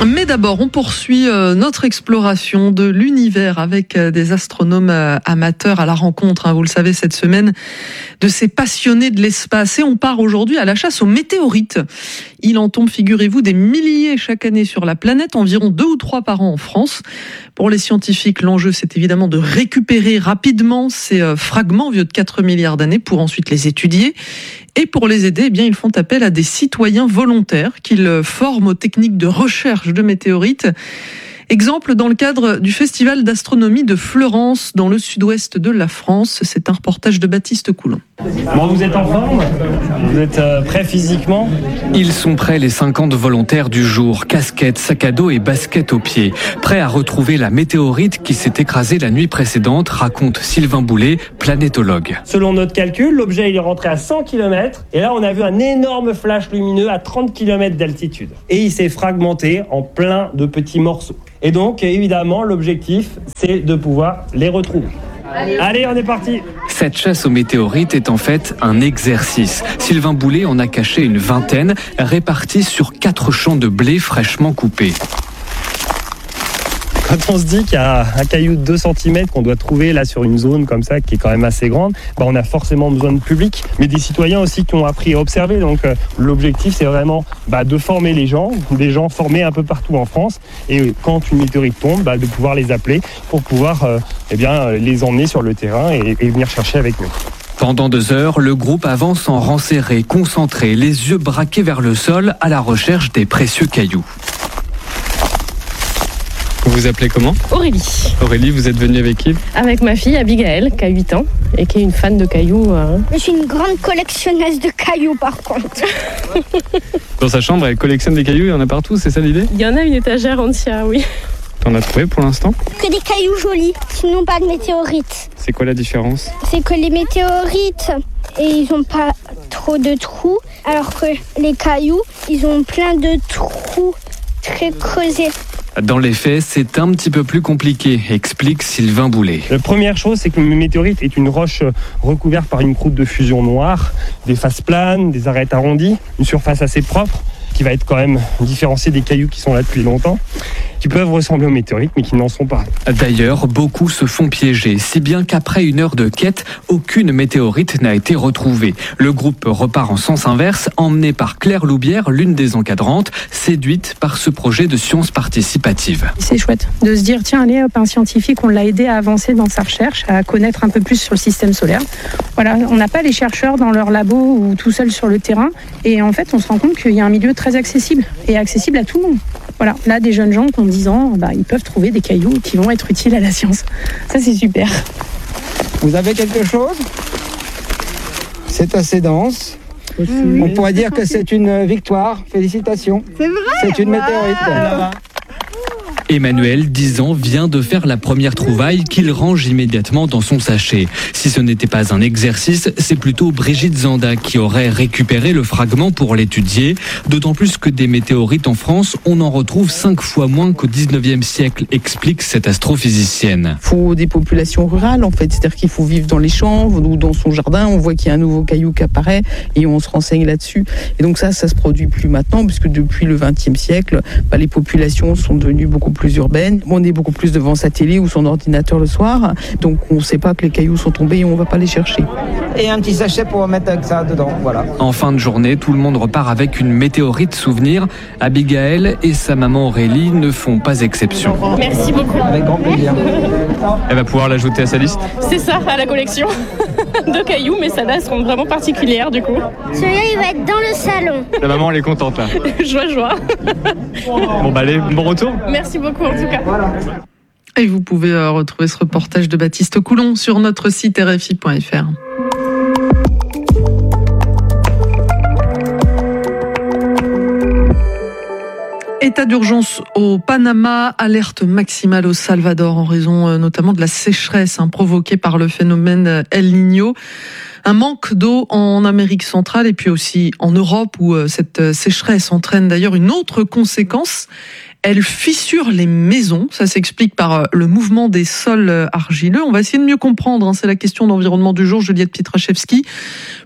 Mais d'abord, on poursuit notre exploration de l'univers avec des astronomes amateurs à la rencontre, vous le savez, cette semaine, de ces passionnés de l'espace. Et on part aujourd'hui à la chasse aux météorites. Il en tombe, figurez-vous, des milliers chaque année sur la planète, environ 2 ou 3 par an en France. Pour les scientifiques, l'enjeu, c'est évidemment de récupérer rapidement ces fragments vieux de 4 milliards d'années pour ensuite les étudier. Et pour les aider, ils font appel à des citoyens volontaires qu'ils forment aux techniques de recherche de météorites. Exemple dans le cadre du Festival d'astronomie de Fleurance, dans le sud-ouest de la France. C'est un reportage de Baptiste Coulon. Bon, vous êtes en forme ? Vous êtes prêts physiquement ? Ils sont prêts, les 50 volontaires du jour. Casquette, sac à dos et basket aux pieds. Prêts à retrouver la météorite qui s'est écrasée la nuit précédente, raconte Sylvain Boulet, planétologue. Selon notre calcul, l'objet il est rentré à 100 km. Et là, on a vu un énorme flash lumineux à 30 km d'altitude. Et il s'est fragmenté en plein de petits morceaux. Et donc, évidemment, l'objectif, c'est de pouvoir les retrouver. Allez, on est parti. Cette chasse aux météorites est en fait un exercice. Sylvain Boulet en a caché une vingtaine, répartis sur 4 champs de blé fraîchement coupés. Quand on se dit qu'il y a un caillou de 2 cm qu'on doit trouver là sur une zone comme ça qui est quand même assez grande, on a forcément besoin de public, mais des citoyens aussi qui ont appris à observer. Donc l'objectif c'est vraiment de former les gens, des gens formés un peu partout en France, et quand une météorite tombe, de pouvoir les appeler pour pouvoir les emmener sur le terrain et venir chercher avec nous. Pendant 2 heures, le groupe avance en rang serré, concentré, les yeux braqués vers le sol à la recherche des précieux cailloux. Vous vous appelez comment ? Aurélie. Aurélie, vous êtes venue avec qui ? Avec ma fille Abigaël, qui a 8 ans et qui est une fan de cailloux. Je suis une grande collectionneuse de cailloux par contre. Dans sa chambre, elle collectionne des cailloux, il y en a partout, c'est ça l'idée ? Il y en a une étagère entière, oui. T'en as trouvé pour l'instant ? Que des cailloux jolis, sinon pas de météorites. C'est quoi la différence ? C'est que les météorites, ils n'ont pas trop de trous, alors que les cailloux, ils ont plein de trous très creusés. Dans les faits, c'est un petit peu plus compliqué, explique Sylvain Boulet. La première chose, c'est que le météorite est une roche recouverte par une croûte de fusion noire, des faces planes, des arêtes arrondies, une surface assez propre, qui va être quand même différenciée des cailloux qui sont là depuis longtemps, qui peuvent ressembler aux météorites, mais qui n'en sont pas. D'ailleurs, beaucoup se font piéger, si bien qu'après 1 heure de quête, aucune météorite n'a été retrouvée. Le groupe repart en sens inverse, emmené par Claire Loubière, l'une des encadrantes, séduite par ce projet de science participative. C'est chouette de se dire, tiens, allez, hop, un scientifique, on l'a aidé à avancer dans sa recherche, à connaître un peu plus sur le système solaire. Voilà, on n'a pas les chercheurs dans leur labo ou tout seuls sur le terrain. Et en fait, on se rend compte qu'il y a un milieu très accessible et accessible à tout le monde. Voilà, là, des jeunes gens qui ont 10 ans, ils peuvent trouver des cailloux qui vont être utiles à la science. Ça, c'est super. Vous avez quelque chose ? C'est assez dense. On pourrait dire que c'est une victoire. Félicitations. C'est vrai ? C'est une météorite. Emmanuel, 10 ans, vient de faire la première trouvaille qu'il range immédiatement dans son sachet. Si ce n'était pas un exercice, c'est plutôt Brigitte Zanda qui aurait récupéré le fragment pour l'étudier. D'autant plus que des météorites en France, on en retrouve 5 fois moins qu'au 19e siècle, explique cette astrophysicienne. Il faut des populations rurales en fait, c'est-à-dire qu'il faut vivre dans les champs ou dans son jardin, on voit qu'il y a un nouveau caillou qui apparaît et on se renseigne là-dessus. Et donc ça se produit plus maintenant puisque depuis le 20e siècle, les populations sont devenues beaucoup plus urbaines. On est beaucoup plus devant sa télé ou son ordinateur le soir, donc on ne sait pas que les cailloux sont tombés et on ne va pas les chercher. Et un petit sachet pour mettre avec ça dedans, voilà. En fin de journée, tout le monde repart avec une météorite souvenir. Abigaël et sa maman Aurélie ne font pas exception. Merci beaucoup. Avec grand plaisir. Elle va pouvoir l'ajouter à sa liste ? C'est ça, à la collection de cailloux, mais celles-là seront vraiment particulières du coup. Celui-là, il va être dans le salon. La maman, elle est contente là. Joie. Bon, allez, bon retour. Merci beaucoup en tout cas. Et vous pouvez retrouver ce reportage de Baptiste Coulon sur notre site rfi.fr. État d'urgence au Panama, alerte maximale au Salvador en raison notamment de la sécheresse provoquée par le phénomène El Niño. Un manque d'eau en Amérique centrale et puis aussi en Europe où cette sécheresse entraîne d'ailleurs une autre conséquence. Elle fissure les maisons, ça s'explique par le mouvement des sols argileux. On va essayer de mieux comprendre, c'est la question d'environnement du jour, Juliette Pietraszewski.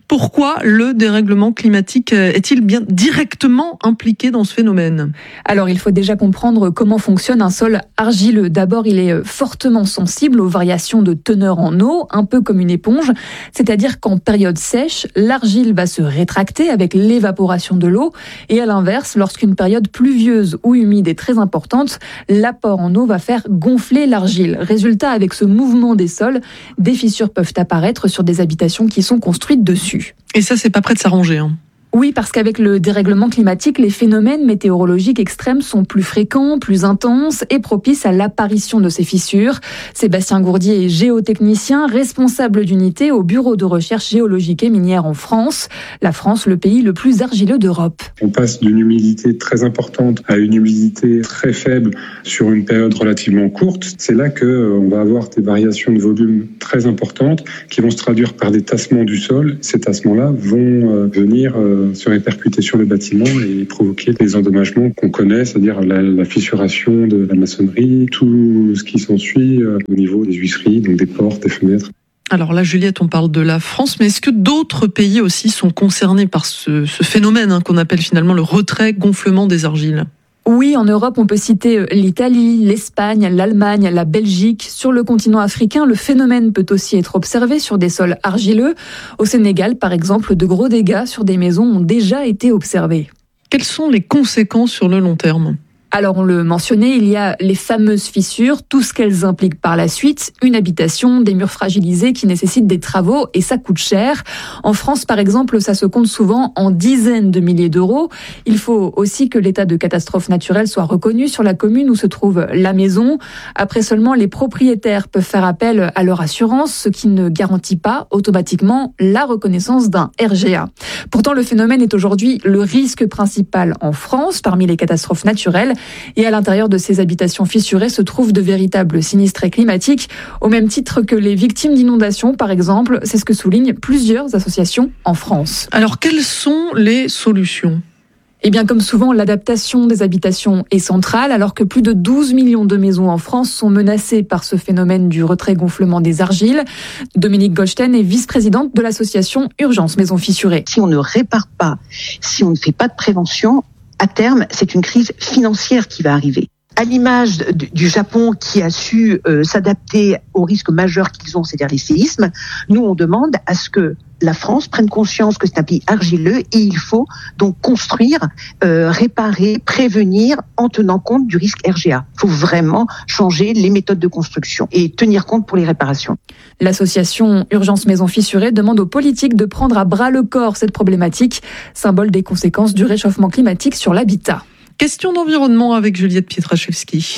Pourquoi le dérèglement climatique est-il bien directement impliqué dans ce phénomène ? Alors, il faut déjà comprendre comment fonctionne un sol argileux. D'abord, il est fortement sensible aux variations de teneur en eau, un peu comme une éponge. C'est-à-dire qu'en période sèche, l'argile va se rétracter avec l'évaporation de l'eau. Et à l'inverse, lorsqu'une période pluvieuse ou humide est très importante, l'apport en eau va faire gonfler l'argile. Résultat, avec ce mouvement des sols, des fissures peuvent apparaître sur des habitations qui sont construites dessus. Et ça, c'est pas prêt de s'arranger, hein. Oui, parce qu'avec le dérèglement climatique, les phénomènes météorologiques extrêmes sont plus fréquents, plus intenses et propices à l'apparition de ces fissures. Sébastien Gourdier est géotechnicien, responsable d'unité au Bureau de recherche géologique et minière en France. La France, le pays le plus argileux d'Europe. On passe d'une humidité très importante à une humidité très faible sur une période relativement courte. C'est là qu'on va avoir des variations de volume très importantes qui vont se traduire par des tassements du sol. Ces tassements-là vont venir se répercuter sur le bâtiment et provoquer des endommagements qu'on connaît, c'est-à-dire la fissuration de la maçonnerie, tout ce qui s'ensuit au niveau des huisseries, donc des portes, des fenêtres. Alors là, Juliette, on parle de la France, mais est-ce que d'autres pays aussi sont concernés par ce phénomène qu'on appelle finalement le retrait-gonflement des argiles ? Oui, en Europe, on peut citer l'Italie, l'Espagne, l'Allemagne, la Belgique. Sur le continent africain, le phénomène peut aussi être observé sur des sols argileux. Au Sénégal, par exemple, de gros dégâts sur des maisons ont déjà été observés. Quelles sont les conséquences sur le long terme ? Alors, on le mentionnait, il y a les fameuses fissures, tout ce qu'elles impliquent par la suite, une habitation, des murs fragilisés qui nécessitent des travaux et ça coûte cher. En France, par exemple, ça se compte souvent en dizaines de milliers d'euros. Il faut aussi que l'état de catastrophe naturelle soit reconnu sur la commune où se trouve la maison. Après seulement, les propriétaires peuvent faire appel à leur assurance, ce qui ne garantit pas automatiquement la reconnaissance d'un RGA. Pourtant, le phénomène est aujourd'hui le risque principal en France parmi les catastrophes naturelles. Et à l'intérieur de ces habitations fissurées se trouvent de véritables sinistrés climatiques, au même titre que les victimes d'inondations, par exemple. C'est ce que soulignent plusieurs associations en France. Alors, quelles sont les solutions ? Eh bien, comme souvent, l'adaptation des habitations est centrale, alors que plus de 12 millions de maisons en France sont menacées par ce phénomène du retrait-gonflement des argiles. Dominique Goldstein est vice-présidente de l'association Urgence Maisons Fissurées. Si on ne répare pas, si on ne fait pas de prévention, à terme, c'est une crise financière qui va arriver. À l'image du Japon qui a su s'adapter aux risques majeurs qu'ils ont, c'est-à-dire les séismes, nous on demande à ce que la France prenne conscience que c'est un pays argileux et il faut donc construire, réparer, prévenir en tenant compte du risque RGA. Il faut vraiment changer les méthodes de construction et tenir compte pour les réparations. L'association Urgence Maisons Fissurées demande aux politiques de prendre à bras le corps cette problématique, symbole des conséquences du réchauffement climatique sur l'habitat. Question d'environnement avec Juliette Pietraszewski.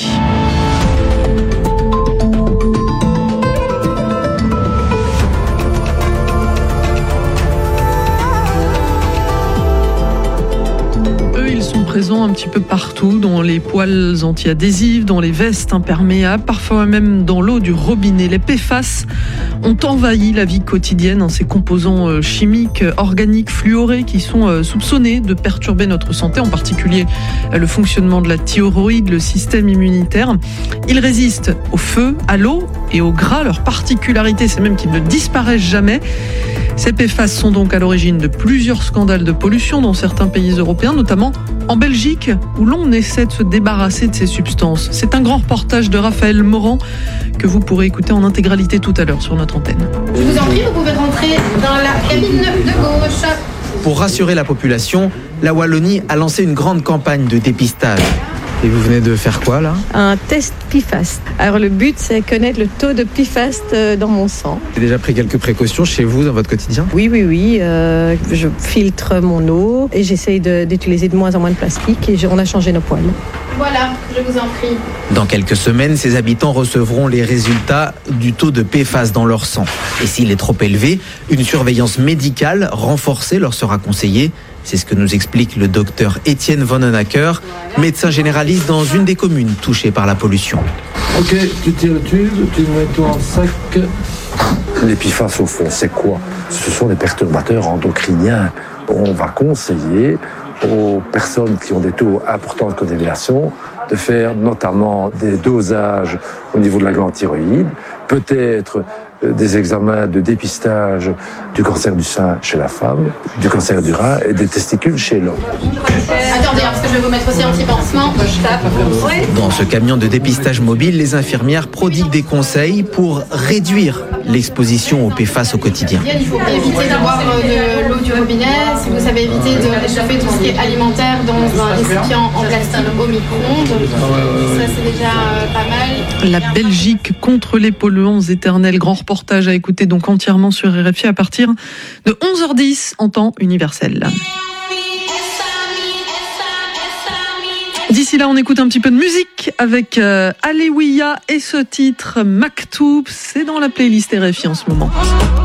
Présents un petit peu partout, dans les poêles anti-adhésives, dans les vestes imperméables, parfois même dans l'eau du robinet. Les PFAS ont envahi la vie quotidienne, ces composants chimiques, organiques, fluorés qui sont soupçonnés de perturber notre santé, en particulier le fonctionnement de la thyroïde, le système immunitaire. Ils résistent au feu, à l'eau et au gras. Leur particularité, c'est même qu'ils ne disparaissent jamais. Ces PFAS sont donc à l'origine de plusieurs scandales de pollution dans certains pays européens, notamment en Belgique, où l'on essaie de se débarrasser de ces substances. C'est un grand reportage de Raphaël Morand que vous pourrez écouter en intégralité tout à l'heure sur notre antenne. Je vous en prie, vous pouvez rentrer dans la cabine de gauche. Pour rassurer la population, la Wallonie a lancé une grande campagne de dépistage. Et vous venez de faire quoi là ? Un test PFAS. Alors le but, c'est connaître le taux de PFAS dans mon sang. Vous avez déjà pris quelques précautions chez vous dans votre quotidien ? Oui. Je filtre mon eau et j'essaye d'utiliser de moins en moins de plastique et on a changé nos poêles. Voilà, je vous en prie. Dans quelques semaines, ces habitants recevront les résultats du taux de PFAS dans leur sang. Et s'il est trop élevé, une surveillance médicale renforcée leur sera conseillée. C'est ce que nous explique le docteur Étienne Vonnenacker, médecin généraliste dans une des communes touchées par la pollution. Ok, tu tires le tube, tu le mets tout en sac. Les PFAS, au fond, c'est quoi ? Ce sont des perturbateurs endocriniens. On va conseiller aux personnes qui ont des taux importants de codéviation de faire notamment des dosages au niveau de la glande thyroïde, peut-être des examens de dépistage du cancer du sein chez la femme, du cancer du rein et des testicules chez l'homme. Attendez, parce que je vais vous mettre aussi un petit pansement. Je tape. Dans ce camion de dépistage mobile, les infirmières prodiguent des conseils pour réduire l'exposition aux PFAS au quotidien. Il faut éviter d'avoir de l'eau du robinet. Si vous savez éviter de réchauffer tout ce qui est alimentaire dans un récipient en plastique au micro-ondes, ça c'est déjà pas mal. La Belgique contre les polluants éternels. Grand reportage à écouter donc entièrement sur RFI à partir de 11h10 en temps universel. D'ici là, on écoute un petit peu de musique avec Alewiya et ce titre Maktoub. C'est dans la playlist RFI en ce moment.